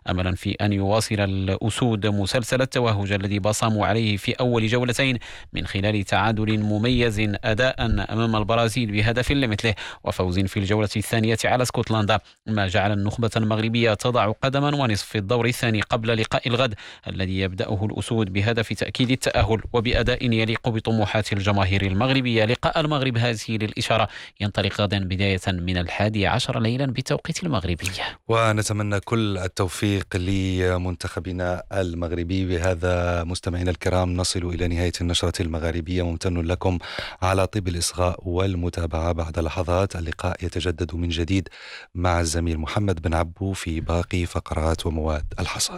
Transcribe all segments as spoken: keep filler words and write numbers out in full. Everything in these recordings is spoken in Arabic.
أملا في أن يواصل الأسود مسلسل التوهج الذي بصموا عليه في أول جولتين من خلال تعادل مميز أداء أمام البرازيل بهدف لمثله وفوز في الجولة الثانية على اسكتلندا، ما جعل النخبة المغربية تضع قدما ونصف في الدور الثاني قبل لقاء الغد الذي يبدأه الأسود بهدف تأكيد التأهل وبأداء يليق بطموحات الجماهير المغربية. لقاء المغرب هذه للإشارة ينطلق غدا بداية من الحادي عشر ليلا بالتوقيت المغربي. ونتمنى كل التوفيق لمنتخبنا المغربي. بهذا مستمعينا الكرام نصل إلى نهاية النشرة المغاربية. ممتن لكم على طيب الإصغاء والمتابعة. بعد لحظات اللقاء يتجدد من جديد مع الزميل محمد بن عبو في باقي فقرات ومواد الحصاد.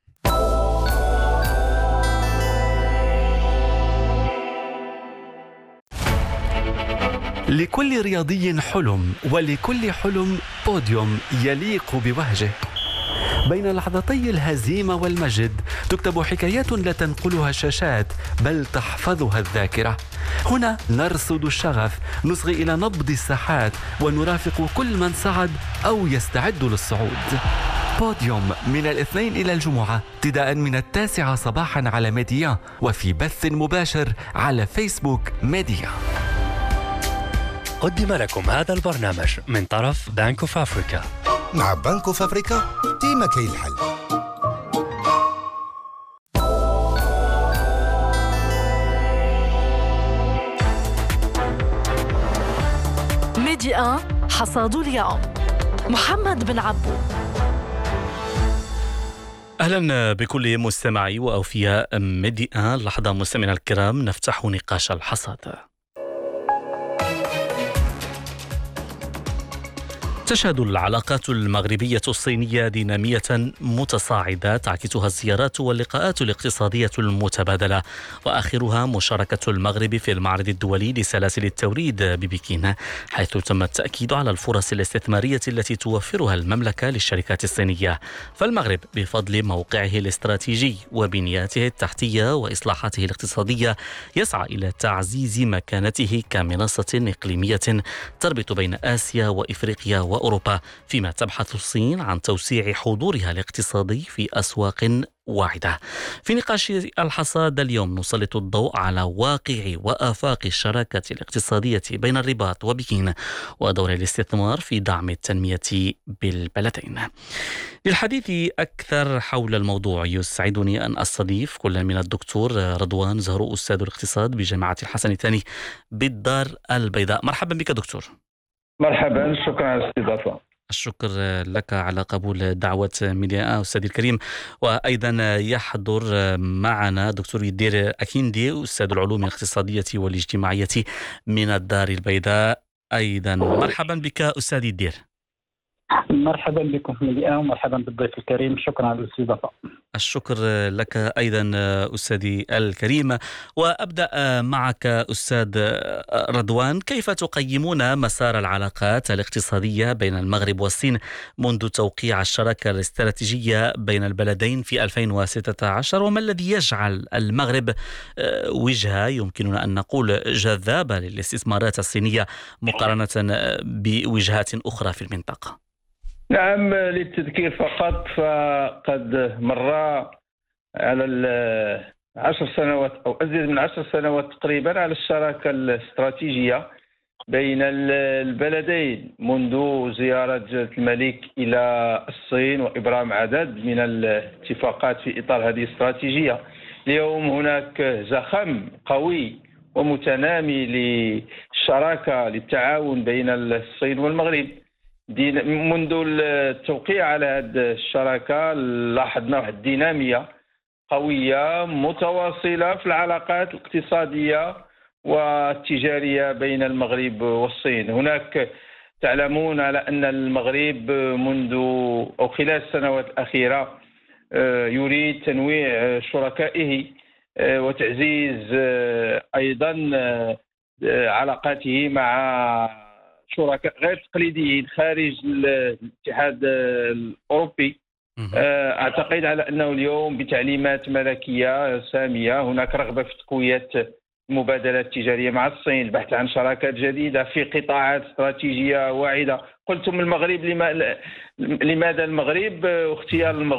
لكل رياضي حلم، ولكل حلم بوديوم يليق بوهجه. بين لحظتي الهزيمة والمجد تكتب حكايات لا تنقلها الشاشات بل تحفظها الذاكرة. هنا نرصد الشغف، نصغي إلى نبض الساحات ونرافق كل من صعد أو يستعد للصعود. بوديوم من الاثنين إلى الجمعة ابتداء من التاسعة صباحا على ميديا وفي بث مباشر على فيسبوك ميديا. قدم لكم هذا البرنامج من طرف بنك اوف افريكا. مع بنك اوف افريكا ديما كاين الحل. ميديا حصاد اليوم محمد بن عبو. أهلا بكل مستمعي وأوفياء ميديا. لحظة مستمعينا الكرام نفتح نقاش الحصاد. تشهد العلاقات المغربية الصينية دينامية متصاعدة تعكسها الزيارات واللقاءات الاقتصادية المتبادلة، وآخرها مشاركة المغرب في المعرض الدولي لسلاسل التوريد ببكين، حيث تم التأكيد على الفرص الاستثمارية التي توفرها المملكة للشركات الصينية. فالمغرب بفضل موقعه الاستراتيجي وبنياته التحتية وإصلاحاته الاقتصادية يسعى إلى تعزيز مكانته كمنصة إقليمية تربط بين آسيا وإفريقيا وأوروبا، فيما تبحث الصين عن توسيع حضورها الاقتصادي في أسواق واحدة. في نقاش الحصاد اليوم نسلط الضوء على واقع وآفاق الشراكة الاقتصادية بين الرباط وبكين ودور الاستثمار في دعم التنمية بالبلدين. للحديث أكثر حول الموضوع يسعدني أن أستضيف كل من الدكتور رضوان زهرو أستاذ الاقتصاد بجامعة الحسن الثاني بالدار البيضاء. مرحبا بك دكتور. مرحبا، شكرا على الاستضافة. الشكر لك على قبول دعوة ميديا أستاذ الكريم. وأيضا يحضر معنا دكتور يدير أكيندي أستاذ العلوم الاقتصادية والاجتماعية من الدار البيضاء أيضا. مرحبا بك أستاذ يدير. مرحبا بكم في ميديا ومرحبا بالضيف الكريم، شكرا على الاستضافة. الشكر لك أيضا أستاذي الكريم. وأبدأ معك أستاذ رضوان، كيف تقيمون مسار العلاقات الاقتصادية بين المغرب والصين منذ توقيع الشراكة الاستراتيجية بين البلدين في ألفين وستة عشر، وما الذي يجعل المغرب وجهة يمكننا أن نقول جذابة للاستثمارات الصينية مقارنة بوجهات أخرى في المنطقة؟ نعم، للتذكير فقط، فقد مر على العشر سنوات أو أزيد من عشر سنوات تقريبا على الشراكة الاستراتيجية بين البلدين منذ زيارة جلالة الملك إلى الصين وإبرام عدد من الاتفاقات في إطار هذه الاستراتيجية. اليوم هناك زخم قوي ومتنامي للشراكة للتعاون بين الصين والمغرب. منذ التوقيع على هذه الشراكة لاحظنا واحد الدينامية قوية متواصلة في العلاقات الاقتصادية والتجارية بين المغرب والصين. هناك تعلمون على أن المغرب منذ أو خلال السنوات الأخيرة يريد تنويع شركائه وتعزيز أيضا علاقاته مع شركاء غير تقليديين خارج الاتحاد الأوروبي. أعتقد على أنه اليوم بتعليمات ملكية سامية هناك رغبة في تقوية المبادلات التجارية مع الصين، البحث عن شراكات جديدة في قطاعات استراتيجية واعدة. قلتم المغرب، لماذا المغرب واختيار المغرب؟